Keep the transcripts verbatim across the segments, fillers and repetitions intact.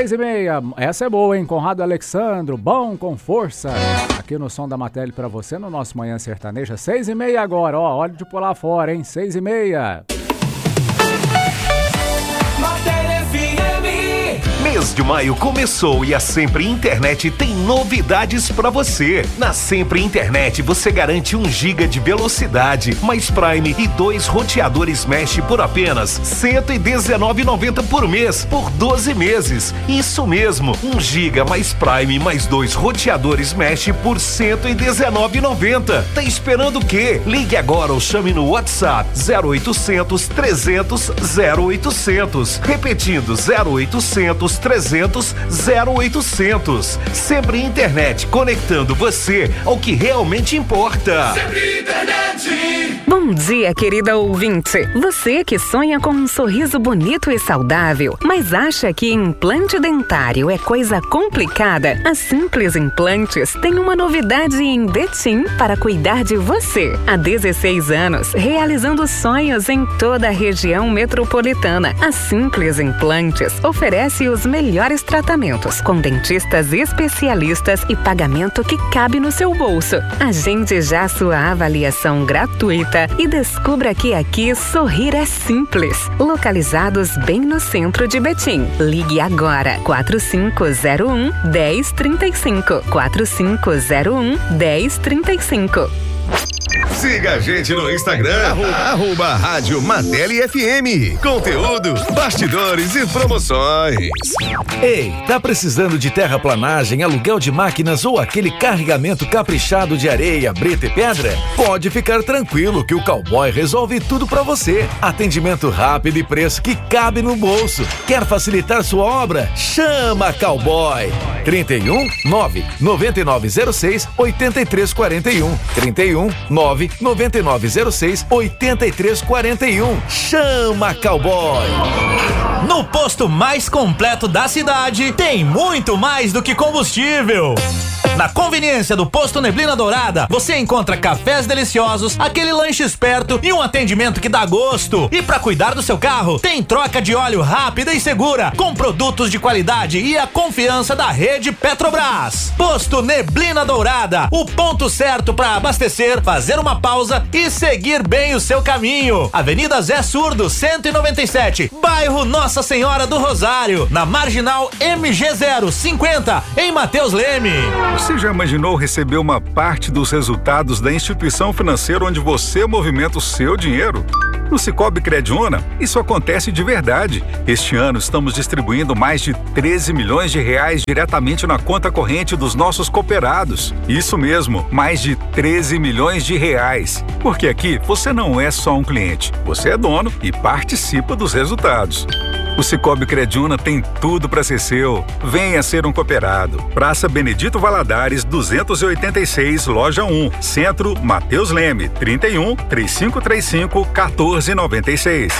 seis e meia, essa é boa, hein? Conrado Alexandro, bom com força. Aqui no Som da Matéria pra você, no nosso Manhã Sertaneja. Seis e meia agora, ó, hora de pular fora, hein? Seis e meia. Mês de maio começou e a Sempre Internet tem novidades pra você. Na Sempre Internet você garante um giga de velocidade, mais Prime e dois roteadores Mesh por apenas cento e dezenove reais e noventa centavos por mês, por doze meses. Isso mesmo, um giga mais Prime mais dois roteadores Mesh por cento e dezenove reais e noventa centavos. Tá esperando o quê? Ligue agora ou chame no WhatsApp zero oitocentos, trezentos, zero oitocentos. Repetindo, zero oitocentos, trezentos, zero oitocentos. Sempre Internet, conectando você ao que realmente importa. Sempre Internet. Bom dia, querida ouvinte. Você que sonha com um sorriso bonito e saudável, mas acha que implante dentário é coisa complicada? A Simples Implantes tem uma novidade em Betim para cuidar de você. Há dezesseis anos, realizando sonhos em toda a região metropolitana. A Simples Implantes oferece os melhores tratamentos, com dentistas especialistas e pagamento que cabe no seu bolso. Agende já sua avaliação gratuita e descubra que aqui sorrir é simples. Localizados bem no centro de Betim. Ligue agora, quatro cinco zero um, um zero três cinco, quatro cinco zero um, um zero três cinco. Siga a gente no Instagram, arroba, arroba Rádio Matéria F M. Conteúdo, bastidores e promoções. Ei, tá precisando de terraplanagem, aluguel de máquinas ou aquele carregamento caprichado de areia, brita e pedra? Pode ficar tranquilo que o Cowboy resolve tudo pra você. Atendimento rápido e preço que cabe no bolso. Quer facilitar sua obra? Chama Cowboy. trinta e um, nove, noventa e nove zero seis, oitenta e três quarenta e um. trinta e um, nove, noventa e nove zero seis, oitenta e três quarenta e um. Chama Cowboy! No posto mais completo da cidade, tem muito mais do que combustível. Na conveniência do Posto Neblina Dourada, você encontra cafés deliciosos, aquele lanche esperto e um atendimento que dá gosto. E para cuidar do seu carro, tem troca de óleo rápida e segura, com produtos de qualidade e a confiança da rede Petrobras. Posto Neblina Dourada, o ponto certo para abastecer, fazer uma pausa e seguir bem o seu caminho. Avenida Zé Surdo, cento e noventa e sete, bairro Nossa Senhora do Rosário, na Marginal M G zero cinquenta, em Mateus Leme. Você já imaginou receber uma parte dos resultados da instituição financeira onde você movimenta o seu dinheiro? No Cicobi Crediúna, isso acontece de verdade. Este ano estamos distribuindo mais de treze milhões de reais diretamente na conta corrente dos nossos cooperados. Isso mesmo, mais de treze milhões de reais. Porque aqui você não é só um cliente, você é dono e participa dos resultados. O Cicobi Crediúna tem tudo para ser seu. Venha ser um cooperado. Praça Benedito Valadares, duzentos e oitenta e seis, Loja um, Centro, Mateus Leme, trinta e um, três cinco três cinco, quatorze noventa e seis.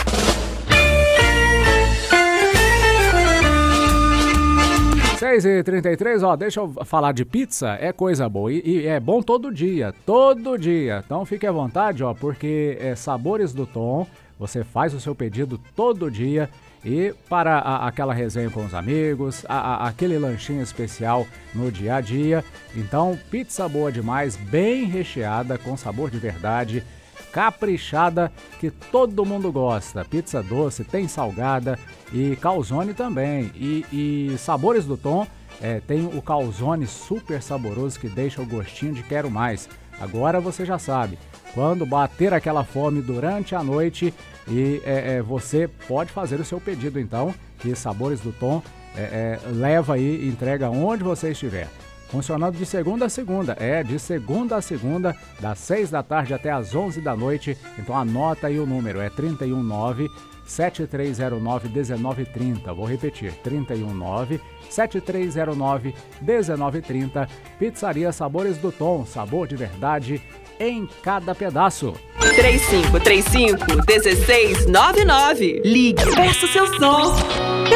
seis e trinta e três, ó, deixa eu falar de pizza, é coisa boa e, e é bom todo dia, todo dia. Então fique à vontade, ó, porque é Sabores do Tom, você faz o seu pedido todo dia. E para a, aquela resenha com os amigos, a, a, aquele lanchinho especial no dia a dia. Então, pizza boa demais, bem recheada, com sabor de verdade, caprichada, que todo mundo gosta. Pizza doce, tem salgada e calzone também. E, e Sabores do Tom, é, tem o calzone super saboroso que deixa o gostinho de quero mais. Agora você já sabe, quando bater aquela fome durante a noite, e é, é, você pode fazer o seu pedido então, que Sabores do Tom é, é, leva aí e entrega onde você estiver. Funcionando de segunda a segunda, é, de segunda a segunda, das seis da tarde até as onze da noite. Então anota aí o número, é trinta e um, nove, sete três zero nove, um nove três zero. Vou repetir, trinta e um, nove, sete três zero nove, um nove três zero. Pizzaria Sabores do Tom, sabor de verdade em cada pedaço. três cinco três cinco, um seis nove nove. Ligue, peça o seu som.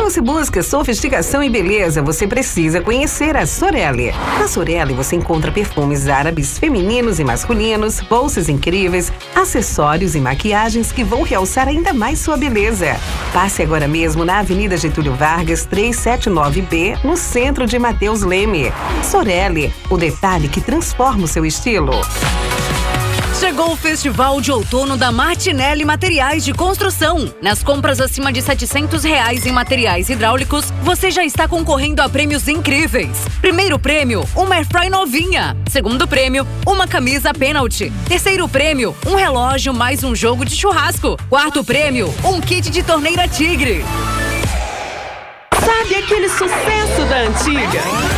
você busca sofisticação e beleza, você precisa conhecer a Sorelle. Na Sorelle você encontra perfumes árabes, femininos e masculinos, bolsas incríveis, acessórios e maquiagens que vão realçar ainda mais sua beleza. Passe agora mesmo na Avenida Getúlio Vargas, trezentos e setenta e nove B, no centro de Mateus Leme. Sorelle, o detalhe que transforma o seu estilo. Chegou o Festival de Outono da Martinelli Materiais de Construção. Nas compras acima de setecentos reais em materiais hidráulicos, você já está concorrendo a prêmios incríveis. Primeiro prêmio, uma airfry novinha. Segundo prêmio, uma camisa pênalti. Terceiro prêmio, um relógio mais um jogo de churrasco. Quarto prêmio, um kit de torneira Tigre. Sabe aquele sucesso da antiga?